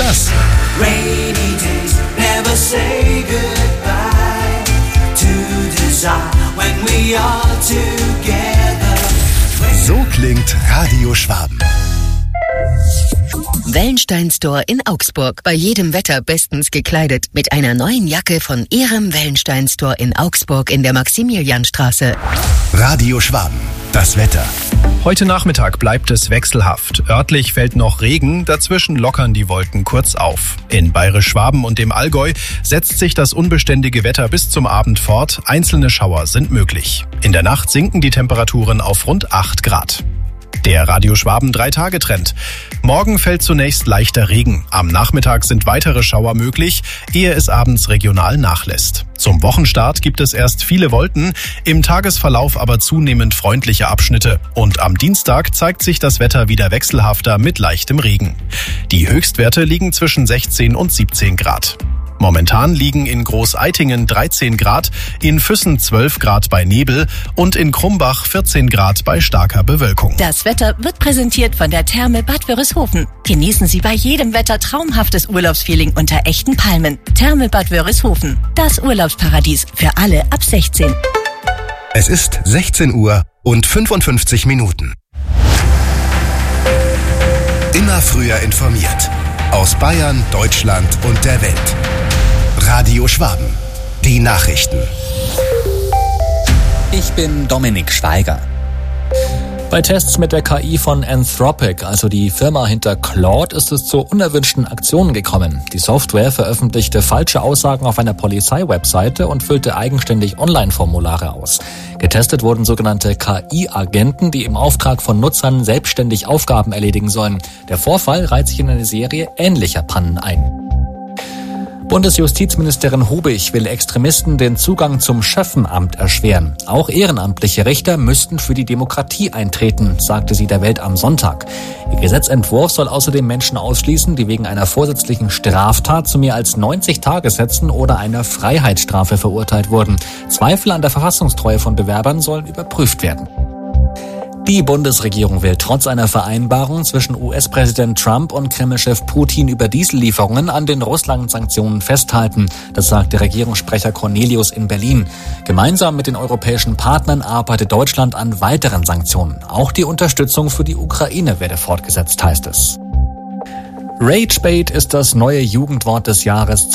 das. Rainy days never say goodbye to desire when we are together. So klingt Radio Schwaben. Wellenstein Store in Augsburg. Bei jedem Wetter bestens gekleidet. Mit einer neuen Jacke von Ihrem Wellenstein Store in Augsburg in der Maximilianstraße. Radio Schwaben. Das Wetter. Heute Nachmittag bleibt es wechselhaft. Örtlich fällt noch Regen, dazwischen lockern die Wolken kurz auf. In Bayerisch-Schwaben und dem Allgäu setzt sich das unbeständige Wetter bis zum Abend fort. Einzelne Schauer sind möglich. In der Nacht sinken die Temperaturen auf rund 8 Grad. Der Radio Schwaben 3-Tage-Trend. Morgen fällt zunächst leichter Regen. Am Nachmittag sind weitere Schauer möglich, ehe es abends regional nachlässt. Zum Wochenstart gibt es erst viele Wolken, im Tagesverlauf aber zunehmend freundliche Abschnitte. Und am Dienstag zeigt sich das Wetter wieder wechselhafter mit leichtem Regen. Die Höchstwerte liegen zwischen 16 und 17 Grad. Momentan liegen in Großeitingen 13 Grad, in Füssen 12 Grad bei Nebel und in Krumbach 14 Grad bei starker Bewölkung. Das Wetter wird präsentiert von der Therme Bad Wörishofen. Genießen Sie bei jedem Wetter traumhaftes Urlaubsfeeling unter echten Palmen. Therme Bad Wörishofen, das Urlaubsparadies für alle ab 16. Es ist 16 Uhr und 55 Minuten. Immer früher informiert. Aus Bayern, Deutschland und der Welt. Radio Schwaben. Die Nachrichten. Ich bin Dominik Schweiger. Bei Tests mit der KI von Anthropic, also die Firma hinter Claude, ist es zu unerwünschten Aktionen gekommen. Die Software veröffentlichte falsche Aussagen auf einer Polizeiwebseite und füllte eigenständig Online-Formulare aus. Getestet wurden sogenannte KI-Agenten, die im Auftrag von Nutzern selbstständig Aufgaben erledigen sollen. Der Vorfall reiht sich in eine Serie ähnlicher Pannen ein. Bundesjustizministerin Hubig will Extremisten den Zugang zum Schöffenamt erschweren. Auch ehrenamtliche Richter müssten für die Demokratie eintreten, sagte sie der Welt am Sonntag. Ihr Gesetzentwurf soll außerdem Menschen ausschließen, die wegen einer vorsätzlichen Straftat zu mehr als 90 Tagessätzen oder einer Freiheitsstrafe verurteilt wurden. Zweifel an der Verfassungstreue von Bewerbern sollen überprüft werden. Die Bundesregierung will trotz einer Vereinbarung zwischen US-Präsident Trump und Kreml-Chef Putin über Diesellieferungen an den Russland-Sanktionen festhalten. Das sagte Regierungssprecher Cornelius in Berlin. Gemeinsam mit den europäischen Partnern arbeitet Deutschland an weiteren Sanktionen. Auch die Unterstützung für die Ukraine werde fortgesetzt, heißt es. Ragebait ist das neue Jugendwort des Jahres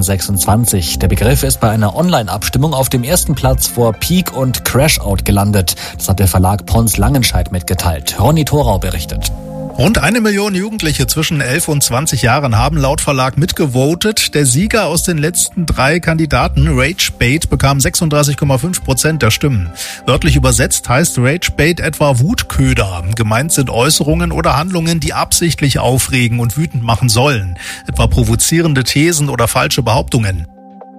2026. Der Begriff ist bei einer Online-Abstimmung auf dem ersten Platz vor Peak und Crashout gelandet. Das hat der Verlag Pons Langenscheidt mitgeteilt. Ronny Thorau berichtet. Rund 1 Million Jugendliche zwischen 11 und 20 Jahren haben laut Verlag mitgevotet. Der Sieger aus den letzten 3 Kandidaten, Ragebait, bekam 36,5% der Stimmen. Wörtlich übersetzt heißt Ragebait etwa Wutköder. Gemeint sind Äußerungen oder Handlungen, die absichtlich aufregen und wütend machen sollen. Etwa provozierende Thesen oder falsche Behauptungen.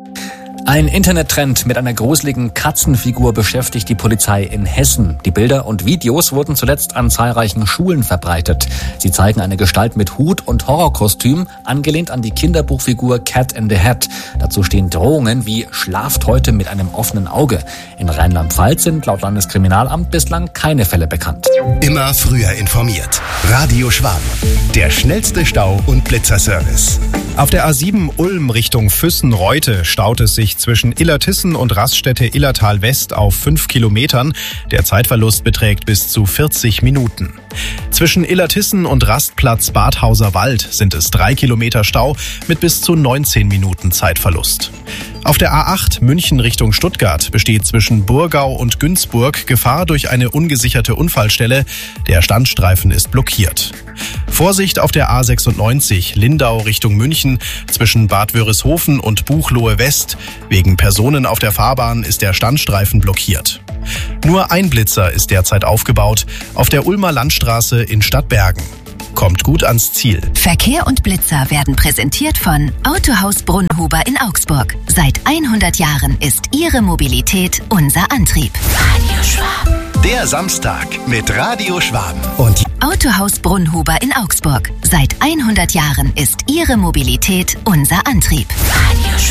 Ein Internettrend mit einer gruseligen Katzenfigur beschäftigt die Polizei in Hessen. Die Bilder und Videos wurden zuletzt an zahlreichen Schulen verbreitet. Sie zeigen eine Gestalt mit Hut und Horrorkostüm, angelehnt an die Kinderbuchfigur Cat in the Hat. Dazu stehen Drohungen wie "Schlaft heute mit einem offenen Auge". In Rheinland-Pfalz sind laut Landeskriminalamt bislang keine Fälle bekannt. Immer früher informiert. Radio Schwaben. Der schnellste Stau- und Blitzerservice. Auf der A7 Ulm Richtung Füssen-Reute staut es sich zwischen Illertissen und Raststätte Illertal West auf 5 Kilometern. Der Zeitverlust beträgt bis zu 40 Minuten. Zwischen Illertissen und Rastplatz Badhauser Wald sind es 3 Kilometer Stau mit bis zu 19 Minuten Zeitverlust. Auf der A8 München Richtung Stuttgart besteht zwischen Burgau und Günzburg Gefahr durch eine ungesicherte Unfallstelle. Der Standstreifen ist blockiert. Vorsicht auf der A96 Lindau Richtung München zwischen Bad Wörishofen und Buchloe West. Wegen Personen auf der Fahrbahn ist der Standstreifen blockiert. Nur ein Blitzer ist derzeit aufgebaut auf der Ulmer Landstraße in Stadtbergen. Kommt gut ans Ziel. Verkehr und Blitzer werden präsentiert von Autohaus Brunnhuber in Augsburg. Seit 100 Jahren ist Ihre Mobilität unser Antrieb. Radio Schwaben. Der Samstag mit Radio Schwaben. Und Autohaus Brunnhuber in Augsburg. Seit 100 Jahren ist Ihre Mobilität unser Antrieb. Radio Schwaben.